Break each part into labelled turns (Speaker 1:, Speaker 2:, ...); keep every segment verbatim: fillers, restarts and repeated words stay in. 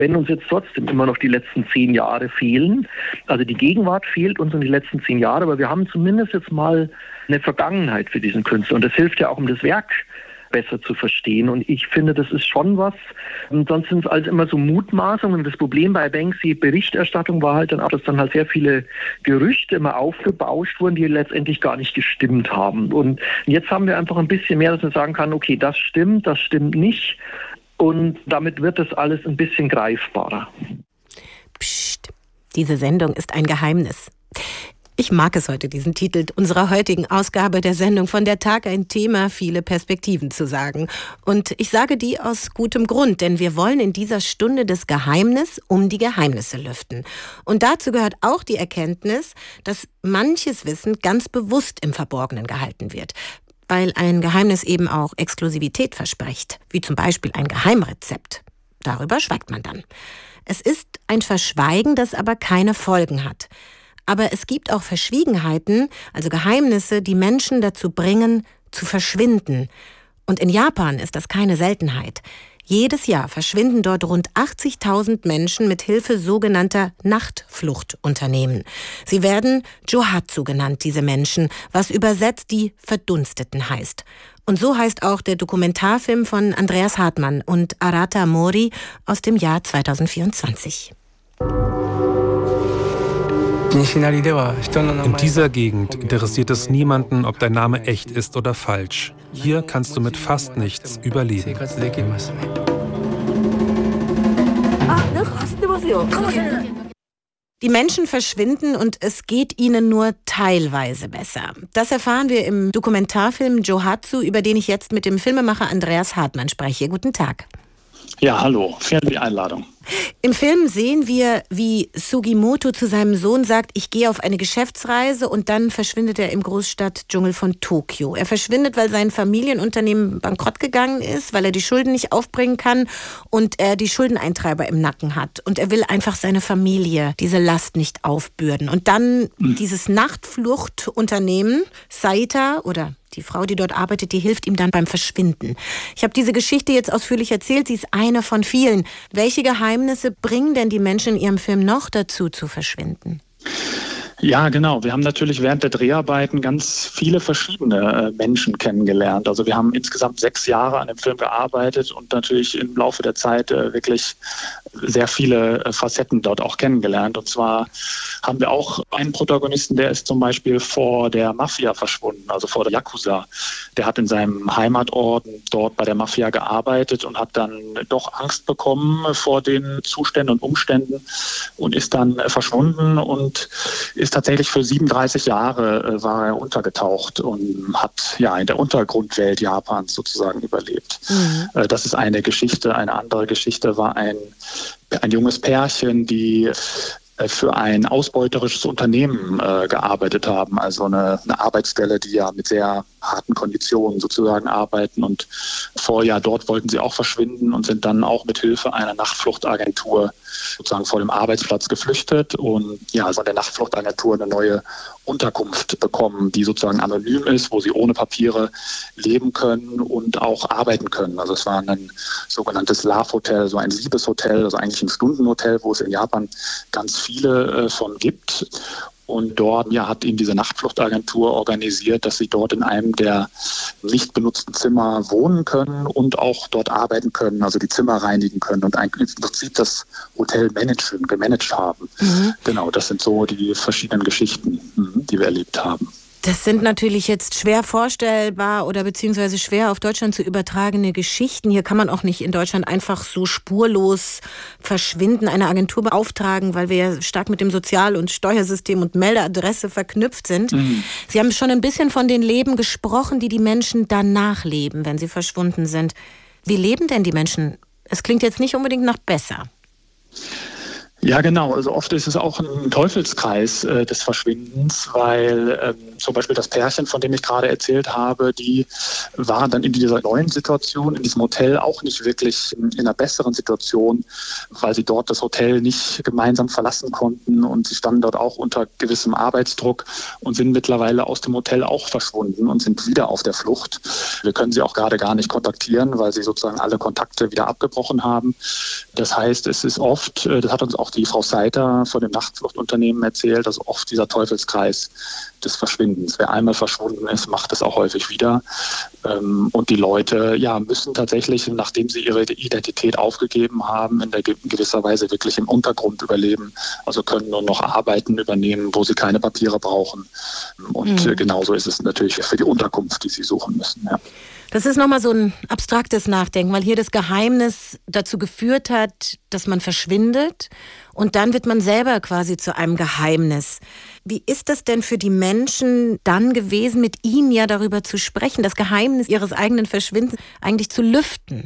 Speaker 1: Wenn uns jetzt trotzdem immer noch die letzten zehn Jahre fehlen, also die Gegenwart fehlt uns und die letzten zehn Jahre, aber wir haben zumindest jetzt mal eine Vergangenheit für diesen Künstler. Und das hilft ja auch, um das Werk besser zu verstehen. Und ich finde, das ist schon was. Und sonst sind es alles immer so Mutmaßungen. Das Problem bei Banksy-Berichterstattung war halt dann auch, dass dann halt sehr viele Gerüchte immer aufgebauscht wurden, die letztendlich gar nicht gestimmt haben. Und jetzt haben wir einfach ein bisschen mehr, dass man sagen kann, okay, das stimmt, das stimmt nicht. Und damit wird das alles ein bisschen greifbarer.
Speaker 2: Psst, diese Sendung ist ein Geheimnis. Ich mag es heute, diesen Titel unserer heutigen Ausgabe der Sendung von der Tag ein Thema, viele Perspektiven zu sagen. Und ich sage die aus gutem Grund, denn wir wollen in dieser Stunde des Geheimnis um die Geheimnisse lüften. Und dazu gehört auch die Erkenntnis, dass manches Wissen ganz bewusst im Verborgenen gehalten wird, weil ein Geheimnis eben auch Exklusivität verspricht, wie zum Beispiel ein Geheimrezept. Darüber schweigt man dann. Es ist ein Verschweigen, das aber keine Folgen hat. Aber es gibt auch Verschwiegenheiten, also Geheimnisse, die Menschen dazu bringen, zu verschwinden. Und in Japan ist das keine Seltenheit. Jedes Jahr verschwinden dort rund achtzigtausend Menschen mit Hilfe sogenannter Nachtfluchtunternehmen. Sie werden Johatsu genannt, diese Menschen, was übersetzt die Verdunsteten heißt. Und so heißt auch der Dokumentarfilm von Andreas Hartmann und Arata Mori aus dem Jahr zweitausendvierundzwanzig.
Speaker 3: In dieser Gegend interessiert es niemanden, ob dein Name echt ist oder falsch. Hier kannst du mit fast nichts überleben.
Speaker 2: Die Menschen verschwinden und es geht ihnen nur teilweise besser. Das erfahren wir im Dokumentarfilm Johatsu, über den ich jetzt mit dem Filmemacher Andreas Hartmann spreche. Guten Tag.
Speaker 4: Ja, hallo. Vielen Dank für die Einladung.
Speaker 2: Im Film sehen wir, wie Sugimoto zu seinem Sohn sagt, ich gehe auf eine Geschäftsreise, und dann verschwindet er im Großstadtdschungel von Tokio. Er verschwindet, weil sein Familienunternehmen bankrott gegangen ist, weil er die Schulden nicht aufbringen kann und er die Schuldeneintreiber im Nacken hat. Und er will einfach seine Familie diese Last nicht aufbürden. Und dann mhm. dieses Nachtfluchtunternehmen, Saita oder die Frau, die dort arbeitet, die hilft ihm dann beim Verschwinden. Ich habe diese Geschichte jetzt ausführlich erzählt, sie ist eine von vielen. Welche Geheimnisse bringen denn die Menschen in ihrem Film noch dazu, zu verschwinden?
Speaker 4: Ja, genau. Wir haben natürlich während der Dreharbeiten ganz viele verschiedene äh, Menschen kennengelernt. Also wir haben insgesamt sechs Jahre an dem Film gearbeitet und natürlich im Laufe der Zeit äh, wirklich sehr viele äh, Facetten dort auch kennengelernt. Und zwar haben wir auch einen Protagonisten, der ist zum Beispiel vor der Mafia verschwunden, also vor der Yakuza. Der hat in seinem Heimatort dort bei der Mafia gearbeitet und hat dann doch Angst bekommen vor den Zuständen und Umständen und ist dann äh, verschwunden und ist tatsächlich für siebenunddreißig Jahre äh, war er untergetaucht und hat ja in der Untergrundwelt Japans sozusagen überlebt. Mhm. Äh, das ist eine Geschichte. Eine andere Geschichte war ein, ein junges Pärchen, die äh, für ein ausbeuterisches Unternehmen äh, gearbeitet haben, also eine, eine Arbeitsstelle, die ja mit sehr harten Konditionen sozusagen arbeiten, und vorher dort wollten sie auch verschwinden und sind dann auch mit Hilfe einer Nachtfluchtagentur sozusagen vor dem Arbeitsplatz geflüchtet und ja, von der Nachtfluchtagentur eine neue Unterkunft bekommen, die sozusagen anonym ist, wo sie ohne Papiere leben können und auch arbeiten können. Also es war ein sogenanntes Love-Hotel, so ein Liebeshotel, also eigentlich ein Stundenhotel, wo es in Japan ganz viele äh, von gibt. Und dort ja, hat ihm diese Nachtfluchtagentur organisiert, dass sie dort in einem der nicht benutzten Zimmer wohnen können und auch dort arbeiten können, also die Zimmer reinigen können und eigentlich im Prinzip das Hotel managen, gemanagt haben. Mhm. Genau, das sind so die verschiedenen Geschichten, die wir erlebt haben.
Speaker 2: Das sind natürlich jetzt schwer vorstellbar oder beziehungsweise schwer auf Deutschland zu übertragene Geschichten. Hier kann man auch nicht in Deutschland einfach so spurlos verschwinden, eine Agentur beauftragen, weil wir ja stark mit dem Sozial- und Steuersystem und Meldeadresse verknüpft sind. Mhm. Sie haben schon ein bisschen von den Leben gesprochen, die die Menschen danach leben, wenn sie verschwunden sind. Wie leben denn die Menschen? Es klingt jetzt nicht unbedingt nach besser.
Speaker 4: Ja, genau. Also oft ist es auch ein Teufelskreis äh, des Verschwindens, weil ähm, zum Beispiel das Pärchen, von dem ich gerade erzählt habe, die waren dann in dieser neuen Situation, in diesem Hotel auch nicht wirklich in, in einer besseren Situation, weil sie dort das Hotel nicht gemeinsam verlassen konnten und sie standen dort auch unter gewissem Arbeitsdruck und sind mittlerweile aus dem Hotel auch verschwunden und sind wieder auf der Flucht. Wir können sie auch gerade gar nicht kontaktieren, weil sie sozusagen alle Kontakte wieder abgebrochen haben. Das heißt, es ist oft, das hat uns auch die Frau Seiter von dem Nachtfluchtunternehmen erzählt, also oft dieser Teufelskreis des Verschwindens. Wer einmal verschwunden ist, macht es auch häufig wieder. Und die Leute ja, müssen tatsächlich, nachdem sie ihre Identität aufgegeben haben, in, der, in gewisser Weise wirklich im Untergrund überleben. Also können nur noch Arbeiten übernehmen, wo sie keine Papiere brauchen. Und mhm. genauso ist es natürlich für die Unterkunft, die sie suchen müssen. Ja.
Speaker 2: Das ist nochmal so ein abstraktes Nachdenken, weil hier das Geheimnis dazu geführt hat, dass man verschwindet und dann wird man selber quasi zu einem Geheimnis. Wie ist das denn für die Menschen dann gewesen, mit Ihnen ja darüber zu sprechen, das Geheimnis ihres eigenen Verschwindens eigentlich zu lüften?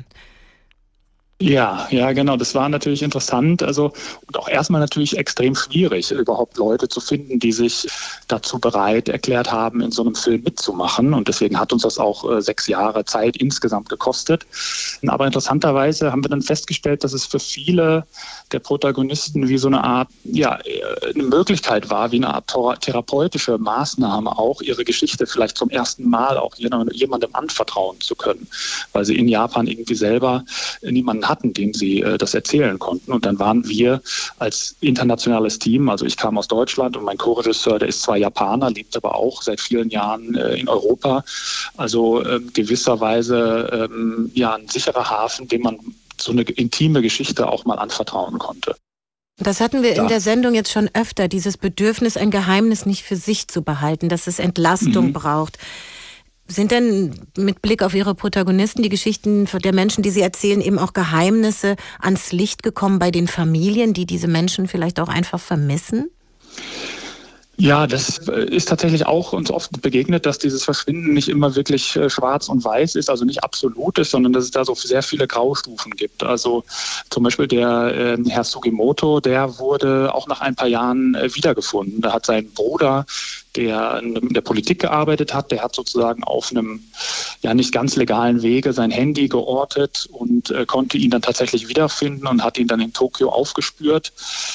Speaker 4: Ja, ja, genau. Das war natürlich interessant. Also und auch erstmal natürlich extrem schwierig, überhaupt Leute zu finden, die sich dazu bereit erklärt haben, in so einem Film mitzumachen. Und deswegen hat uns das auch äh, sechs Jahre Zeit insgesamt gekostet. Aber interessanterweise haben wir dann festgestellt, dass es für viele der Protagonisten wie so eine Art, ja, eine Möglichkeit war, wie eine Art therapeutische Maßnahme auch, ihre Geschichte vielleicht zum ersten Mal auch jemandem anvertrauen zu können, weil sie in Japan irgendwie selber niemanden hatten, dem sie äh, das erzählen konnten. Und dann waren wir als internationales Team, also ich kam aus Deutschland und mein Co-Regisseur, der ist zwar Japaner, lebt aber auch seit vielen Jahren äh, in Europa. Also äh, gewisserweise äh, ja, ein sicherer Hafen, dem man so eine intime Geschichte auch mal anvertrauen konnte.
Speaker 2: Das hatten wir
Speaker 4: ja.
Speaker 2: in der Sendung jetzt schon öfter, dieses Bedürfnis, ein Geheimnis nicht für sich zu behalten, dass es Entlastung mhm. braucht. Sind denn mit Blick auf Ihre Protagonisten die Geschichten der Menschen, die Sie erzählen, eben auch Geheimnisse ans Licht gekommen bei den Familien, die diese Menschen vielleicht auch einfach vermissen?
Speaker 4: Ja, das ist tatsächlich auch uns oft begegnet, dass dieses Verschwinden nicht immer wirklich schwarz und weiß ist, also nicht absolut ist, sondern dass es da so sehr viele Graustufen gibt. Also zum Beispiel der äh, Herr Sugimoto, der wurde auch nach ein paar Jahren äh, wiedergefunden. Da hat sein Bruder, der in der Politik gearbeitet hat, der hat sozusagen auf einem ja nicht ganz legalen Wege sein Handy geortet und äh, konnte ihn dann tatsächlich wiederfinden und hat ihn dann in Tokio aufgespürt.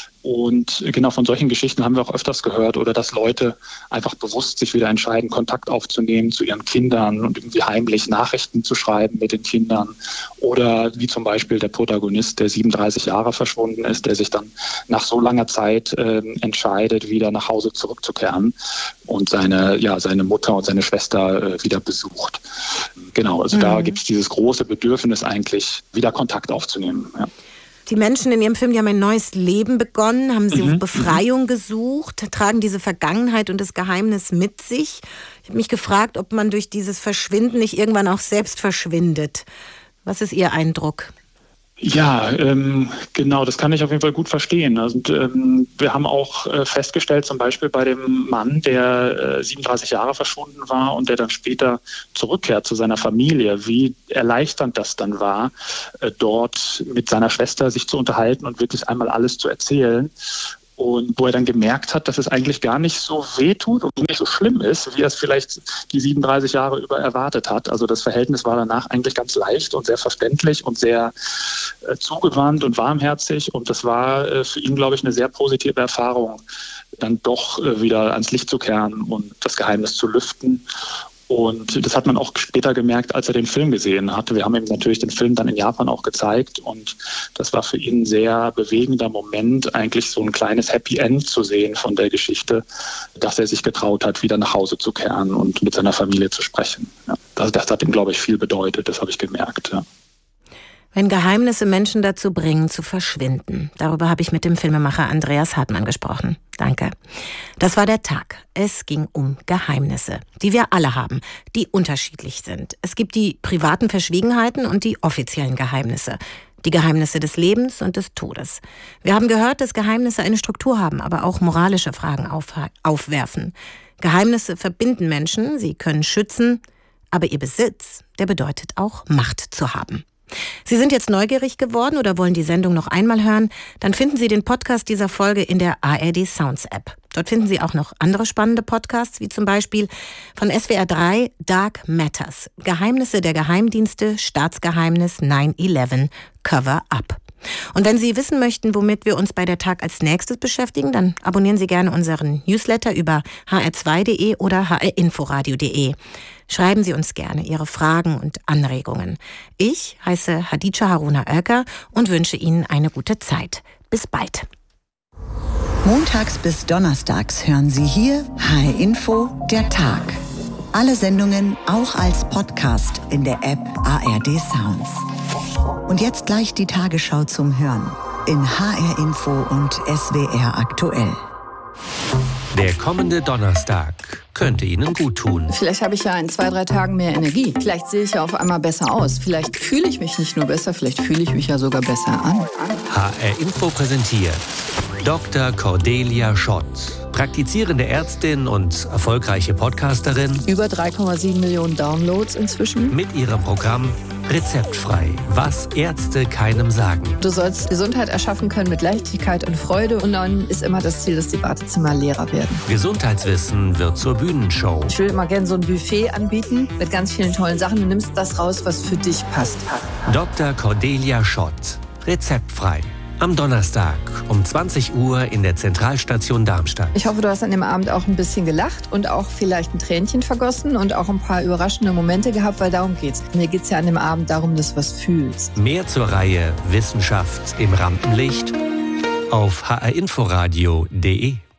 Speaker 4: Und genau von solchen Geschichten haben wir auch öfters gehört oder dass Leute einfach bewusst sich wieder entscheiden, Kontakt aufzunehmen zu ihren Kindern und irgendwie heimlich Nachrichten zu schreiben mit den Kindern oder wie zum Beispiel der Protagonist, der siebenunddreißig Jahre verschwunden ist, der sich dann nach so langer Zeit äh, entscheidet, wieder nach Hause zurückzukehren und seine, ja, seine Mutter und seine Schwester äh, wieder besucht. Genau, also mhm. da gibt es dieses große Bedürfnis eigentlich, wieder Kontakt aufzunehmen. Ja.
Speaker 2: Die Menschen in Ihrem Film, die haben ein neues Leben begonnen, haben sie mhm. Befreiung gesucht, tragen diese Vergangenheit und das Geheimnis mit sich. Ich habe mich gefragt, ob man durch dieses Verschwinden nicht irgendwann auch selbst verschwindet. Was ist Ihr Eindruck?
Speaker 4: Ja, ähm, genau, das kann ich auf jeden Fall gut verstehen. Also, ähm, wir haben auch äh, festgestellt, zum Beispiel bei dem Mann, der äh, siebenunddreißig Jahre verschwunden war und der dann später zurückkehrt zu seiner Familie, wie erleichternd das dann war, äh, dort mit seiner Schwester sich zu unterhalten und wirklich einmal alles zu erzählen. Und wo er dann gemerkt hat, dass es eigentlich gar nicht so wehtut und nicht so schlimm ist, wie er es vielleicht die siebenunddreißig Jahre über erwartet hat. Also das Verhältnis war danach eigentlich ganz leicht und sehr verständlich und sehr äh, zugewandt und warmherzig. Und das war äh, für ihn, glaube ich, eine sehr positive Erfahrung, dann doch äh, wieder ans Licht zu kehren und das Geheimnis zu lüften. Und das hat man auch später gemerkt, als er den Film gesehen hatte. Wir haben ihm natürlich den Film dann in Japan auch gezeigt und das war für ihn ein sehr bewegender Moment, eigentlich so ein kleines Happy End zu sehen von der Geschichte, dass er sich getraut hat, wieder nach Hause zu kehren und mit seiner Familie zu sprechen. Ja, das, das hat ihm, glaube ich, viel bedeutet, das habe ich gemerkt. Ja.
Speaker 2: Wenn Geheimnisse Menschen dazu bringen, zu verschwinden. Darüber habe ich mit dem Filmemacher Andreas Hartmann gesprochen. Danke. Das war der Tag. Es ging um Geheimnisse, die wir alle haben, die unterschiedlich sind. Es gibt die privaten Verschwiegenheiten und die offiziellen Geheimnisse. Die Geheimnisse des Lebens und des Todes. Wir haben gehört, dass Geheimnisse eine Struktur haben, aber auch moralische Fragen auf, aufwerfen. Geheimnisse verbinden Menschen, sie können schützen, aber ihr Besitz, der bedeutet auch Macht zu haben. Sie sind jetzt neugierig geworden oder wollen die Sendung noch einmal hören? Dann finden Sie den Podcast dieser Folge in der A R D Sounds App. Dort finden Sie auch noch andere spannende Podcasts, wie zum Beispiel von S W R drei Dark Matters. Geheimnisse der Geheimdienste, Staatsgeheimnis nine eleven Cover-Up. Und wenn Sie wissen möchten, womit wir uns bei der Tag als nächstes beschäftigen, dann abonnieren Sie gerne unseren Newsletter über h r zwei punkt de oder h r inforadio punkt de. Schreiben Sie uns gerne Ihre Fragen und Anregungen. Ich heiße Hadija Haruna Oelker und wünsche Ihnen eine gute Zeit. Bis bald.
Speaker 5: Montags bis donnerstags hören Sie hier H R Info, der Tag. Alle Sendungen auch als Podcast in der App A R D Sounds. Und jetzt gleich die Tagesschau zum Hören in H R Info und S W R aktuell.
Speaker 6: Der kommende Donnerstag könnte Ihnen gut tun.
Speaker 7: Vielleicht habe ich ja in zwei, drei Tagen mehr Energie. Vielleicht sehe ich ja auf einmal besser aus. Vielleicht fühle ich mich nicht nur besser, vielleicht fühle ich mich ja sogar besser an.
Speaker 6: H R Info präsentiert Doktor Cordelia Schott, praktizierende Ärztin und erfolgreiche Podcasterin.
Speaker 7: Über drei Komma sieben Millionen Downloads inzwischen.
Speaker 6: Mit ihrem Programm Rezeptfrei, was Ärzte keinem sagen.
Speaker 7: Du sollst Gesundheit erschaffen können mit Leichtigkeit und Freude. Und dann ist immer das Ziel, dass die Wartezimmer leerer werden.
Speaker 6: Gesundheitswissen wird zur Bühnenshow.
Speaker 7: Ich will immer gerne so ein Buffet anbieten mit ganz vielen tollen Sachen. Du nimmst das raus, was für dich passt.
Speaker 6: Doktor Cordelia Schott, Rezeptfrei. Am Donnerstag um zwanzig Uhr in der Zentralstation Darmstadt.
Speaker 7: Ich hoffe, du hast an dem Abend auch ein bisschen gelacht und auch vielleicht ein Tränchen vergossen und auch ein paar überraschende Momente gehabt, weil darum geht's. Mir geht's ja an dem Abend darum, dass du was fühlst.
Speaker 6: Mehr zur Reihe Wissenschaft im Rampenlicht auf h r inforadio punkt de.